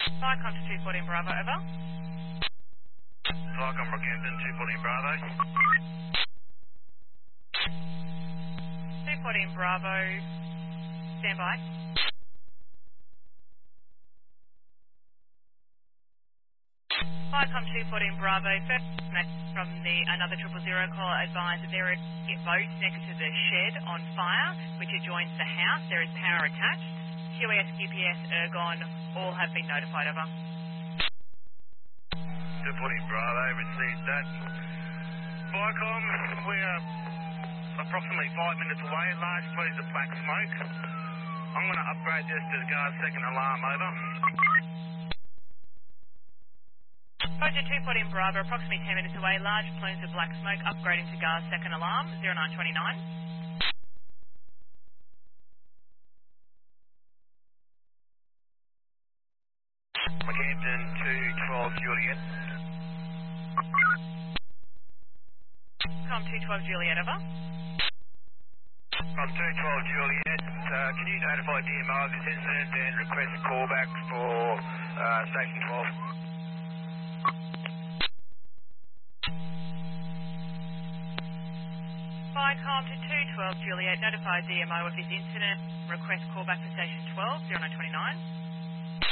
Vicom to 214 Bravo, over. Vicom Rockhampton, 214 Bravo. 214 Bravo, stand by. Vicom 214 Bravo, first message from the another 000 caller advised that there are boats next to the shed on fire, which adjoins the house. There is power attached. QES, QPS, Ergon, all have been notified, over. 214 Bravo, received that. Vicom, we are approximately 5 minutes away. Large please of black smoke. I'm going to upgrade this to guard second alarm, over. Roger 214 Bravo, approximately 10 minutes away. Large plumes of black smoke, upgrading to GARS second alarm, 0929. Rockhampton, 212 Juliet. Com 212 Juliet, over. From 212 Juliet, can you notify DMO of this incident and request a callback for Station 12? Vicom to 212 Juliet, notify DMO of this incident. Request callback for Station 12, 0929.